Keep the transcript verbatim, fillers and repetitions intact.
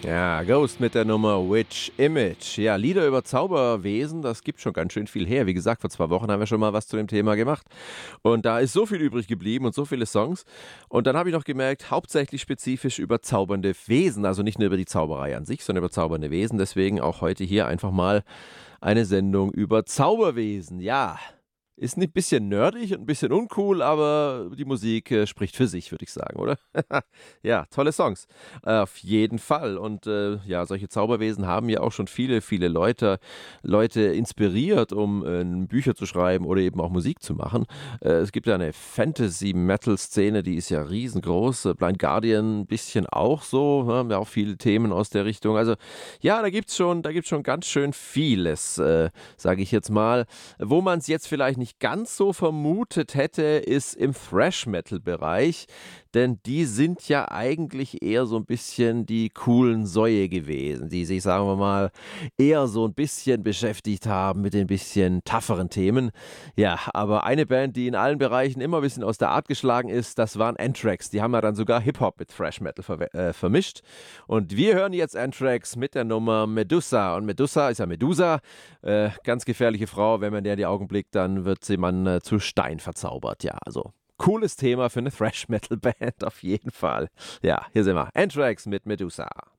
Ja, Ghost mit der Nummer Witch Image. Ja, Lieder über Zauberwesen, das gibt schon ganz schön viel her. Wie gesagt, vor zwei Wochen haben wir schon mal was zu dem Thema gemacht. Und da ist so viel übrig geblieben und so viele Songs. Und dann habe ich noch gemerkt, hauptsächlich spezifisch über zaubernde Wesen. Also nicht nur über die Zauberei an sich, sondern über zaubernde Wesen. Deswegen auch heute hier einfach mal eine Sendung über Zauberwesen. Ja, ist ein bisschen nerdig und ein bisschen uncool, aber die Musik äh, spricht für sich, würde ich sagen, oder? Ja, tolle Songs. Äh, auf jeden Fall. Und äh, ja, solche Zauberwesen haben ja auch schon viele, viele Leute, Leute inspiriert, um äh, Bücher zu schreiben oder eben auch Musik zu machen. Äh, es gibt ja eine Fantasy-Metal-Szene, die ist ja riesengroß. Äh, Blind Guardian ein bisschen auch so, ne? Haben ja auch viele Themen aus der Richtung. Also ja, da gibt's schon, da gibt's schon ganz schön vieles, äh, sage ich jetzt mal. Wo man es jetzt vielleicht nicht ganz so vermutet hätte, ist im Thrash-Metal-Bereich, denn die sind ja eigentlich eher so ein bisschen die coolen Säue gewesen, die sich, sagen wir mal, eher so ein bisschen beschäftigt haben mit den bisschen tougheren Themen. Ja, aber eine Band, die in allen Bereichen immer ein bisschen aus der Art geschlagen ist, das waren Anthrax. Die haben ja dann sogar Hip-Hop mit Thrash-Metal ver äh, vermischt. Und wir hören jetzt Anthrax mit der Nummer Medusa. Und Medusa ist ja Medusa, äh, ganz gefährliche Frau. Wenn man der in die Augen blickt, dann wird sie man äh, zu Stein verzaubert. Ja, also cooles Thema für eine Thrash-Metal-Band auf jeden Fall. Ja, hier sind wir. Anthrax mit Medusa.